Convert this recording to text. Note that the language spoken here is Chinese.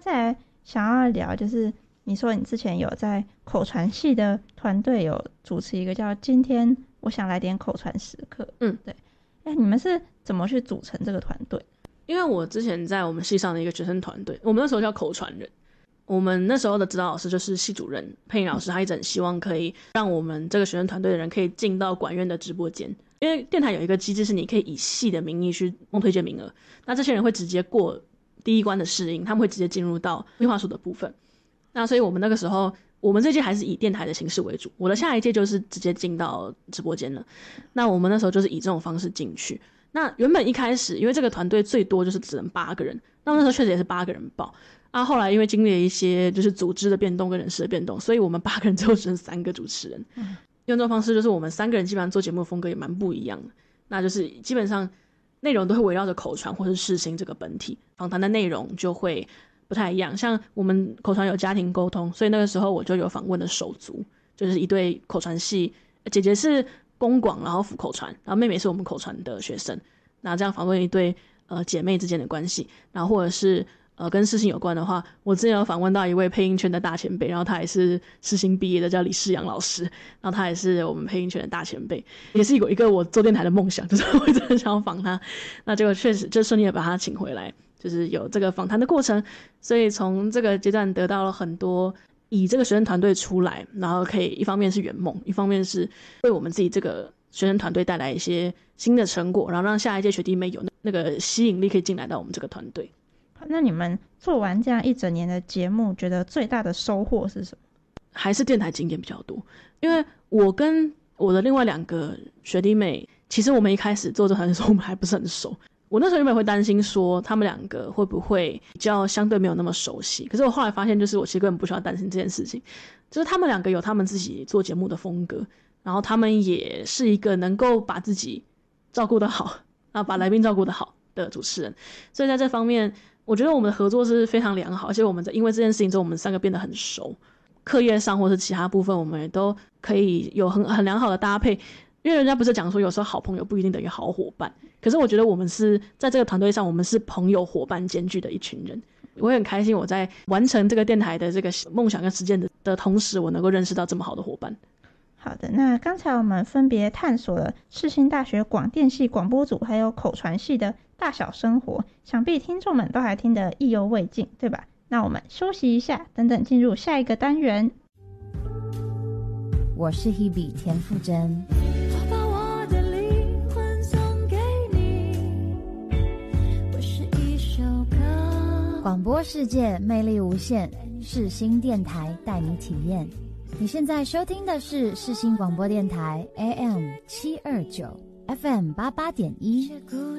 再来想要聊，就是你说你之前有在口传系的团队有主持一个叫今天我想来点口传时刻，对，你们是怎么去组成这个团队？ 因为我之前在我们系上的一个学生团队，我们那时候叫口传人，我们那时候的指导老师就是系主任佩颖老师，他一直很希望可以让我们这个学生团队的人可以进到管院的直播间，因为电台有一个机制是你可以以系的名义去推荐名额，那这些人会直接过第一关的适应，他们会直接进入到规划署的部分。那所以我们那个时候，我们这届还是以电台的形式为主，我的下一届就是直接进到直播间了。那我们那时候就是以这种方式进去。那原本一开始因为这个团队最多就是只能8个人，那时候确实也是8个人报啊。后来因为经历了一些就是组织的变动跟人事的变动，所以我们8个人最后只剩3个主持人。用这种方式就是我们3个人基本上做节目的风格也蛮不一样的，那就是基本上内容都会围绕着口传或是世新这个本体，访谈的内容就会不太一样。像我们口传有家庭沟通，所以那个时候我就有访问的手足，就是一对口传系，姐姐是公广然后辅口传，然后妹妹是我们口传的学生，那这样访问一对姐妹之间的关系。然后或者是跟世新有关的话，我之前有访问到一位配音圈的大前辈，然后他也是世新毕业的，叫李世阳老师，然后他也是我们配音圈的大前辈，也是有一个我做电台的梦想，就是我一直很想要访他，那结果确实就顺利的把他请回来，就是有这个访谈的过程。所以从这个阶段得到了很多以这个学生团队出来，然后可以一方面是圆梦，一方面是为我们自己这个学生团队带来一些新的成果，然后让下一届学弟妹有那个吸引力可以进来到我们这个团队。 那你们做完这样一整年的节目，觉得最大的收获是什么？ 还是电台经验比较多，因为我跟我的另外2个学弟妹，其实我们一开始做这团的时候我们还不是很熟，我那时候原本会担心说他们2个会不会比较相对没有那么熟悉，可是我后来发现就是我其实根本不需要担心这件事情，就是他们2个有他们自己做节目的风格，然后他们也是一个能够把自己照顾得好，然后把来宾照顾得好的主持人，所以在这方面我觉得我们的合作是非常良好，而且我们因为这件事情之后我们3个变得很熟，课业上或是其他部分我们也都可以有很良好的搭配。因为人家不是讲说有时候好朋友不一定等于好伙伴，可是我觉得我们是在这个团队上我们是朋友伙伴兼具的一群人。我也很开心我在完成这个电台的这个梦想跟实践 的同时，我能够认识到这么好的伙伴。 好的，那刚才我们分别探索了世新大学广电系广播组还有口传系的大小生活，想必听众们都还听得意犹未尽，对吧？那我们休息一下，等等进入下一个单元。 我是 Hebe 田馥甄， 我把我的灵魂送给你，我是一首歌。 广播世界魅力无限，世新电台带你体验。你现在收听的是世新广播电台 AM 729 FM 88.1。